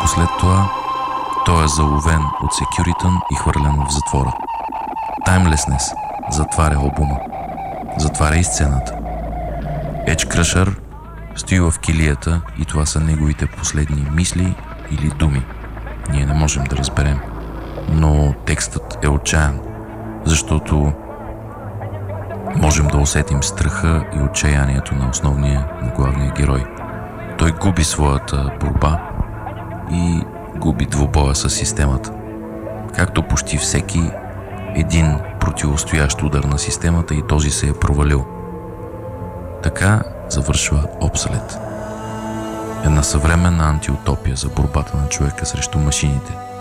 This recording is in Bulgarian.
Малко след това той е заловен от секюритън и хвърлен в затвора. Timelessness затваря албума. Затваря и сцената. Edge Crusher стои в килията и това са неговите последни мисли или думи. Ние не можем да разберем. Но текстът е отчаян, защото можем да усетим страха и отчаянието на на главния герой. Той губи своята борба и губи двубоя с системата. Както почти всеки един противостоящ удар на системата и този се е провалил. Така завършва Obsolete. Една съвременна антиутопия за борбата на човека срещу машините.